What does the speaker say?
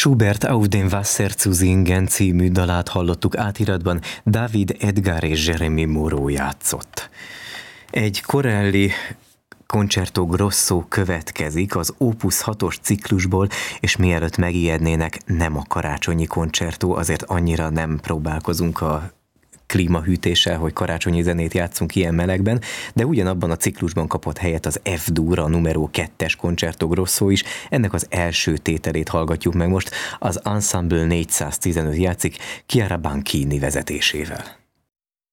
Schubert Auf dem Wasser zu singen című dalát hallottuk átiratban, David Edgar és Jeremy Moreau játszott. Egy Corelli Concerto Grosso következik az Opus 6-os ciklusból, és mielőtt megijednének, nem a karácsonyi koncertó, azért annyira nem próbálkozunk a klímahűtéssel, hogy karácsonyi zenét játszunk ilyen melegben, de ugyanabban a ciklusban kapott helyet az F-dur, a numero 2-es Concerto Grosso is, ennek az első tételét hallgatjuk meg most, az Ensemble 415 játszik Chiara Banchini vezetésével.